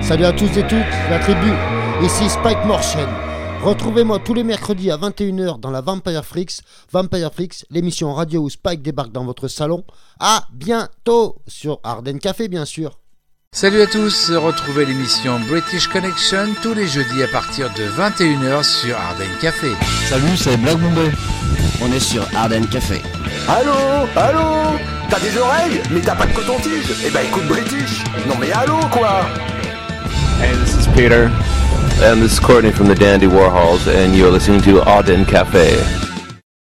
Salut à tous et toutes, la tribu, ici Spike Morchen. Retrouvez-moi tous les mercredis à 21h dans la Vampire Freaks, l'émission radio où Spike débarque dans votre salon. À bientôt sur Arden Café, bien sûr. Salut à tous, retrouvez l'émission British Connection tous les jeudis à partir de 21h sur Arden Café. Salut, c'est Black Bombay. On est sur Arden Café. Allô, allô, t'as des oreilles, mais t'as pas de coton-tige. Eh ben écoute British. Non mais allô quoi. Hey, this is Peter. And this is Courtney from the Dandy Warhols, and you're listening to Arden Cafe.